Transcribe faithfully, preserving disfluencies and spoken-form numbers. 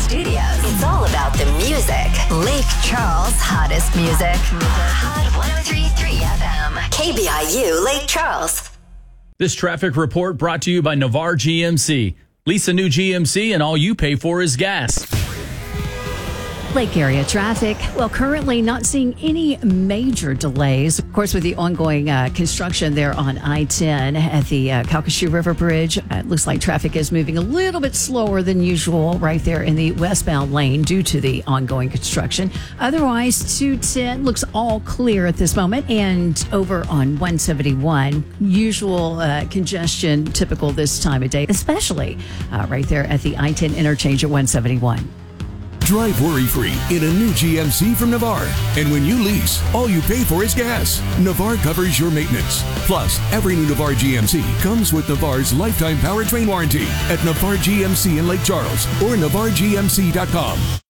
studios. It's all about the music. Lake Charles' hottest music. Hot one oh three point three F M. K B I U Lake Charles. This traffic report brought to you by Navarre G M C. Lease a new G M C and all you pay for is gas. Lake area traffic. Well, currently not seeing any major delays. Of course, with the ongoing uh, construction there on I ten at the uh, Calcasieu River Bridge, uh, it looks like traffic is moving a little bit slower than usual right there in the westbound lane due to the ongoing construction. Otherwise, two ten looks all clear at this moment. And over on one seventy-one, usual uh, congestion typical this time of day, especially uh, right there at the I ten interchange at one seventy-one. Drive worry-free in a new G M C from Navarre. And when you lease, all you pay for is gas. Navarre covers your maintenance. Plus, every new Navarre G M C comes with Navarre's lifetime powertrain warranty at Navarre G M C in Lake Charles or Navarre G M C dot com.